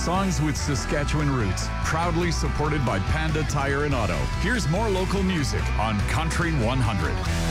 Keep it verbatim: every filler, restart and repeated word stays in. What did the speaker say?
Songs with Saskatchewan roots, proudly supported by Panda Tire and Auto. Here's more local music on Country one hundred.